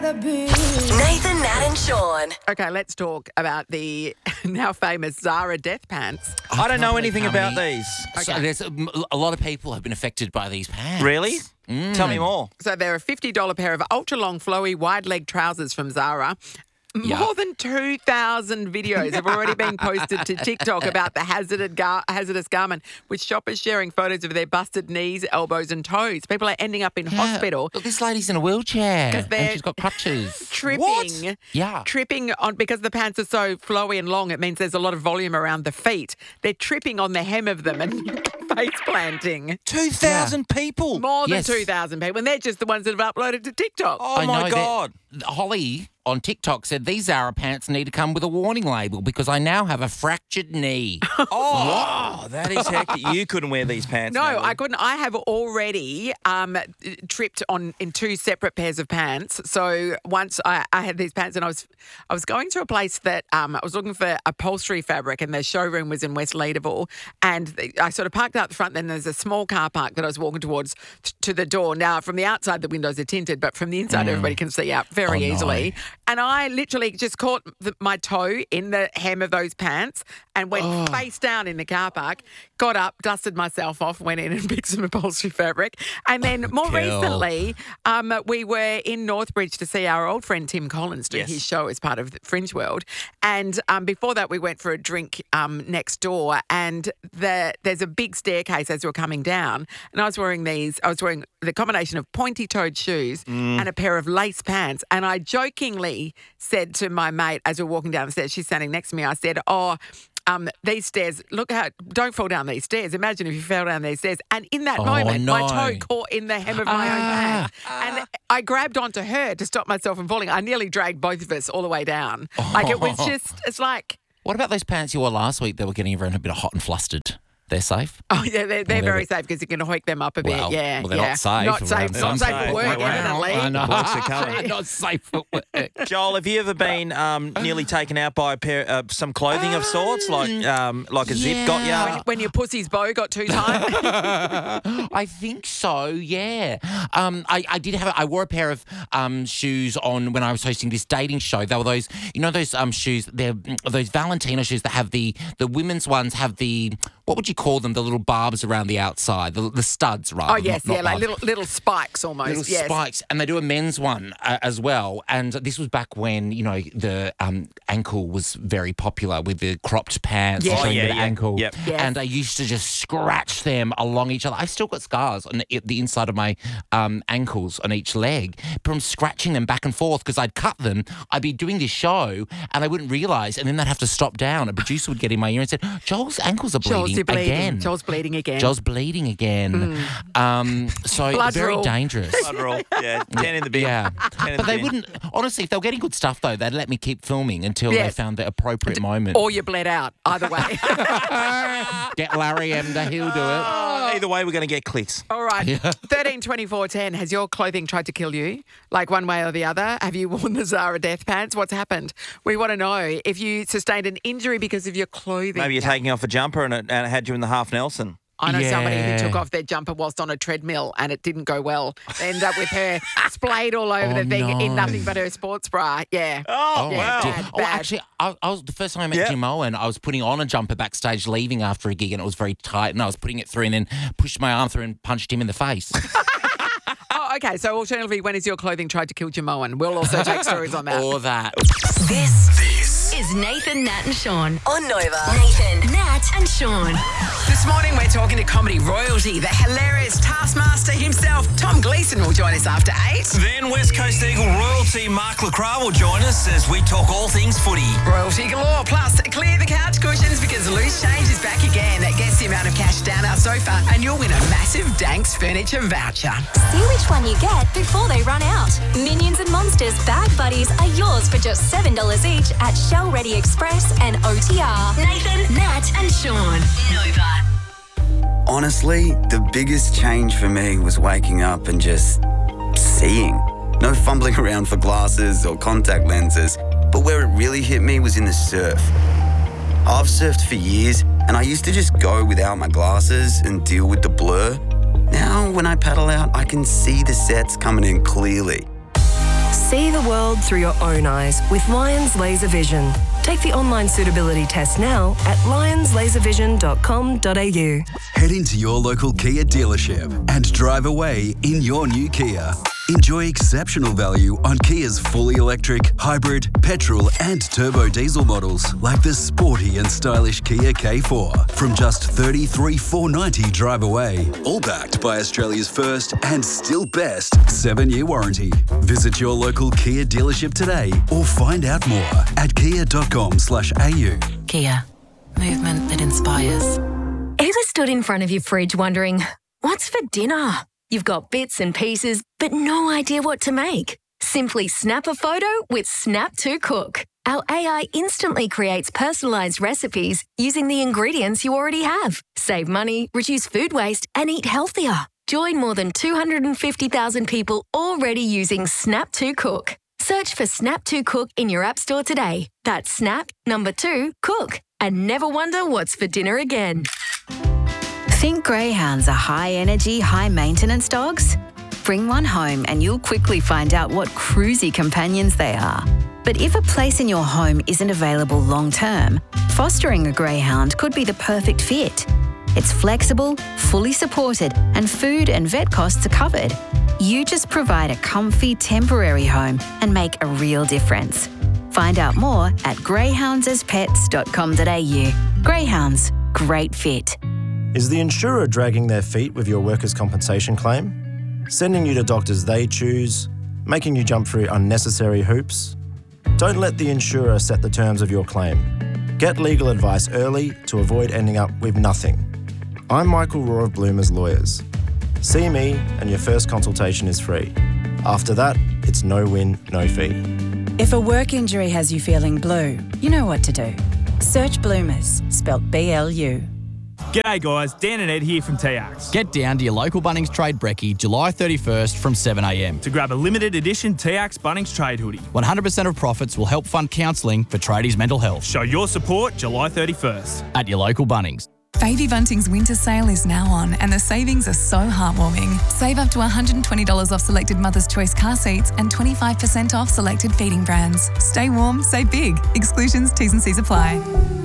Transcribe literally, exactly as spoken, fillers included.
Nathan, Nat and Sean. Okay, let's talk about the now famous Zara death pants. I don't know can't anything believe how about many- these. So there's a, a lot of people have been affected by these pants. Really? Tell me more. So they're a fifty dollars pair of ultra-long, flowy, wide-leg trousers from Zara. Yeah. More than two thousand videos have already been posted to TikTok about the hazardous, gar- hazardous garment, with shoppers sharing photos of their busted knees, elbows and toes. People are ending up in Yeah. hospital Look, this lady's in a wheelchair 'Cause they're- and she's got crutches. tripping. What? Yeah. Tripping on, because the pants are so flowy and long, it means there's a lot of volume around the feet. They're tripping on the hem of them and face planting. two thousand people. More than Yes. two thousand people, and they're just the ones that have uploaded to TikTok. Oh, I my know that God. Holly on TikTok said these Zara pants need to come with a warning label because I now have a fractured knee. Oh, that is hectic. You couldn't wear these pants. No, Natalie. I couldn't. I have already um, tripped on in two separate pairs of pants. So once I, I had these pants, and I was I was going to a place that um, I was looking for upholstery fabric, and their showroom was in West Leederville, and the, I sort of parked out the front. Then there's a small car park that I was walking towards t- to the door. Now from the outside, the windows are tinted, but from the inside, everybody can see out very Oh, no. easily. And I literally just caught the, my toe in the hem of those pants and went face down in the car park, got up, dusted myself off, went in and picked some upholstery fabric. And then more Girl. recently, um, we were in Northbridge to see our old friend Tim Collins do Yes. his show as part of the Fringe World. And um, before that, we went for a drink um, next door, and the, there's a big staircase as we're coming down. And I was wearing these, I was wearing the combination of pointy-toed shoes and a pair of lace pants. And I jokingly said to my mate as we we're walking down the stairs, she's standing next to me, I said, oh, um, these stairs, look how, don't fall down these stairs. Imagine if you fell down these stairs. And in that Oh, moment, my no. toe caught in the hem of my own Ah. pants. And I grabbed onto her to stop myself from falling. I nearly dragged both of us all the way down. Like it was just, it's like, What about those pants you wore last week that were getting everyone a bit hot and flustered? They're safe? oh yeah, they're, they're they're very bit- safe because you can hoik them up a bit. Well, yeah, well, they're yeah. not safe Not safe, around not some safe people. for work, Wow. evidently. I know. Works are coming. Not safe for work. Joel, have you ever been um, nearly taken out by a pair, uh, some clothing of sorts, like um, like a zip got Yeah. you? When your pussy's bow got too tight. I think so, yeah. Um, I, I did have, a, I wore a pair of um, shoes on when I was hosting this dating show. They were those, you know, those um, shoes, they're those Valentino shoes that have the, the women's ones have the, what would you call them? The little barbs around the outside, the, the studs, right? Oh yes, Not- yeah, not like barbs. little little spikes almost. Little yes. spikes, and they do a men's one uh, as well. And this was back when, you know, the um, ankle was very popular with the cropped pants Yeah. showing Oh, yeah, the yeah. ankle. Yep. Yes. And I used to just scratch them along each other. I've still got scars on the, the inside of my um, ankles on each leg from scratching them back and forth because I'd cut them. I'd be doing this show and I wouldn't realise, and then they'd have to stop down. A producer would get in my ear and said, Joel's ankles are bleeding, Joel's you're bleeding. again. Joel's bleeding again. Joel's bleeding again. Um, so Blood very rule. dangerous. Blood roll. Yeah, ten in the bin. Yeah. ten in But the they bin. wouldn't, honestly, if they were getting good stuff, though, they'd let me keep filming until Yeah. they found the appropriate moment. Or you bled out. Either way. Get Larry Emder, he'll do it. Oh, either way, we're going to get clicks. All right. thirteen twenty-four ten. Has your clothing tried to kill you? Like one way or the other? Have you worn the Zara death pants? What's happened? We want to know if you sustained an injury because of your clothing. Maybe you're taking off a jumper and it, and it had you in the half Nelson. I know somebody who Yeah. took off their jumper whilst on a treadmill and it didn't go well. They ended up with her splayed all over Oh, the thing in no. nothing but her sports bra. Yeah. Oh, Yeah, wow. bad. Oh, actually, I, I was the first time I met Yeah. Jim Owen, I was putting on a jumper backstage, leaving after a gig, and it was very tight, and I was putting it through and then pushed my arm through and punched him in the face. Oh, okay. So alternatively, when has your clothing tried to kill Jamoan? We'll also take stories on that. or that. This, this is Nathan, Nat and Sean on Nova. Nathan, Nat and Sean. This morning we're talking to comedy royalty. The hilarious taskmaster himself, Tom Gleeson, will join us after eight. Then West Coast Eagle royalty Mark Lacroix will join us as we talk all things footy. Royalty galore. Plus, clear the couch cushions because Loose Change is back again. Guess the amount of cash down our sofa and you'll win a massive Danks furniture voucher. See which one you get before they run out. Minions and Monsters Bag Buddies are yours for just seven dollars each at Shell Ready Express and O T R. Nathan, Nat and Sean. Nova. Honestly, the biggest change for me was waking up and just seeing. No fumbling around for glasses or contact lenses, but where it really hit me was in the surf. I've surfed for years, and I used to just go without my glasses and deal with the blur. Now, when I paddle out, I can see the sets coming in clearly. See the world through your own eyes with Lions Laser Vision. Take the online suitability test now at lions laser vision dot com dot a u. Head into your local Kia dealership and drive away in your new Kia. Enjoy exceptional value on Kia's fully electric, hybrid, petrol and turbo diesel models like the sporty and stylish Kia K four from just thirty-three thousand four hundred ninety dollars drive away. All backed by Australia's first and still best seven-year warranty. Visit your local Kia dealership today or find out more at kia dot com slash a u. Kia. Movement that inspires. Ever stood in front of your fridge wondering, what's for dinner? You've got bits and pieces, but no idea what to make. Simply snap a photo with Snap to Cook. Our A I instantly creates personalised recipes using the ingredients you already have. Save money, reduce food waste, and eat healthier. Join more than two hundred fifty thousand people already using Snap to Cook. Search for Snap to Cook in your app store today. That's Snap, number two, Cook. And never wonder what's for dinner again. Think greyhounds are high-energy, high-maintenance dogs? Bring one home and you'll quickly find out what cruisy companions they are. But if a place in your home isn't available long-term, fostering a greyhound could be the perfect fit. It's flexible, fully supported, and food and vet costs are covered. You just provide a comfy, temporary home and make a real difference. Find out more at greyhounds as pets dot com dot a u. Greyhounds, great fit. Is the insurer dragging their feet with your workers' compensation claim? Sending you to doctors they choose? Making you jump through unnecessary hoops? Don't let the insurer set the terms of your claim. Get legal advice early to avoid ending up with nothing. I'm Michael Rohr of Bloomers Lawyers. See me and your first consultation is free. After that, it's no win, no fee. If a work injury has you feeling blue, you know what to do. Search Bloomers, spelt B L U. G'day guys, Dan and Ed here from T Axe. Get down to your local Bunnings Trade Brekkie July thirty-first from seven a m to grab a limited edition T Axe Bunnings Trade hoodie. one hundred percent of profits will help fund counselling for tradies' mental health. Show your support July thirty-first. At your local Bunnings. Baby Bunting's winter sale is now on and the savings are so heartwarming. Save up to one hundred twenty dollars off selected Mother's Choice car seats and twenty-five percent off selected feeding brands. Stay warm, save big. Exclusions, T's and C's apply.